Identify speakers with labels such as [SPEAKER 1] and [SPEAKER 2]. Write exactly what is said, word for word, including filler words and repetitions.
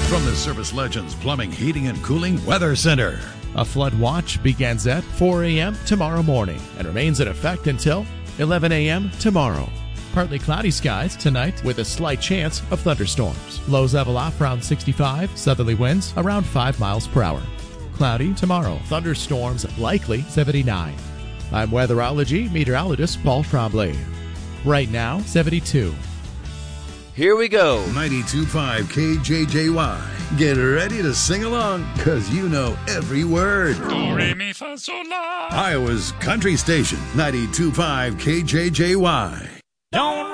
[SPEAKER 1] From the Service Legends Plumbing, Heating, and Cooling Weather Center.
[SPEAKER 2] A flood watch begins at four a.m. tomorrow morning and remains in effect until eleven a.m. tomorrow. Partly cloudy skies tonight with a slight chance of thunderstorms. Lows level off around sixty-five, southerly winds around five miles per hour. Cloudy tomorrow, thunderstorms likely seventy-nine. I'm weatherology meteorologist Paul Trombley. Right now, seventy-two.
[SPEAKER 3] Here we go.
[SPEAKER 1] ninety-two point five K J J Y. Get ready to sing along, because you know every word.
[SPEAKER 4] Do, re, mi, fa, sol, la.
[SPEAKER 1] Iowa's country station, ninety-two point five K J J Y.
[SPEAKER 4] Don't